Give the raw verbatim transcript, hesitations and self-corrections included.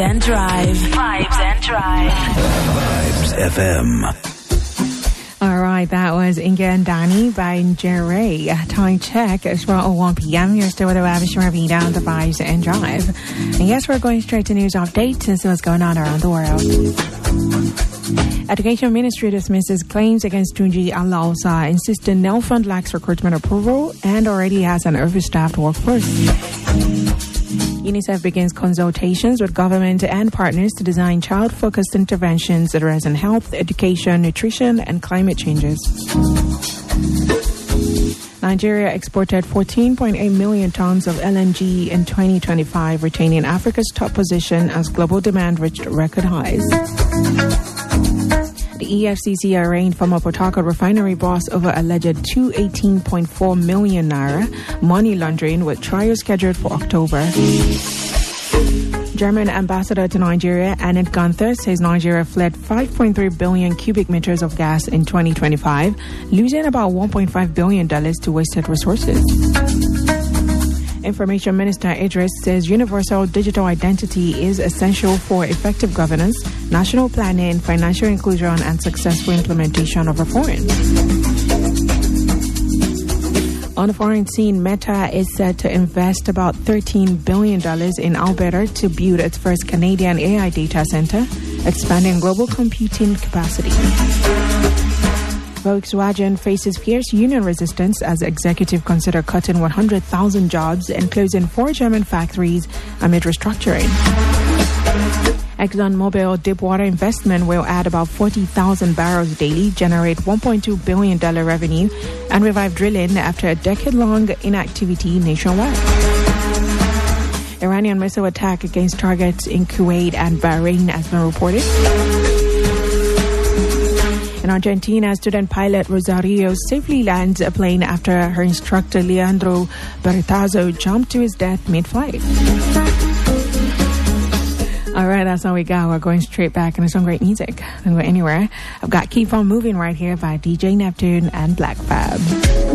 And Drive. Vibes and Drive. Vibes F M. All right, that was Inga and Danny by Jerry. Time check is four oh one p.m. You're still with the Ravish Ravina on the Vibes and Drive. And yes, we're going straight to news updates and see what's going on around the world. Education Ministry dismisses claims against Tunji Alausa, insisting Nelfund lacks recruitment approval and already has an overstaffed workforce. UNICEF begins consultations with government and partners to design child-focused interventions addressing health, education, nutrition, and climate changes. Nigeria exported fourteen point eight million tons of L N G in twenty twenty-five, retaining Africa's top position as global demand reached record highs. The E F C C arraigned former Port Harcourt refinery boss over alleged two hundred eighteen point four million naira money laundering, with trial scheduled for October. German ambassador to Nigeria, Annette Gunther, says Nigeria fled five point three billion cubic meters of gas in twenty twenty-five, losing about one point five billion dollars to wasted resources. Information Minister Idris says universal digital identity is essential for effective governance, national planning, financial inclusion, and successful implementation of reforms. On the foreign scene, Meta is set to invest about thirteen billion dollars in Alberta to build its first Canadian A I data center, expanding global computing capacity. Volkswagen faces fierce union resistance as executives consider cutting one hundred thousand jobs and closing four German factories amid restructuring. ExxonMobil deepwater investment will add about forty thousand barrels daily, generate one point two billion dollars revenue, and revive drilling after a decade-long inactivity nationwide. Iranian missile attack against targets in Kuwait and Bahrain has been reported. In Argentina, student pilot Rosario safely lands a plane after her instructor Leandro Bertazzo jumped to his death mid-flight. All right, that's all we got. We're going straight back into some great music. Don't go anywhere. I've got Keep On Moving right here by D J Neptune and Black Fab.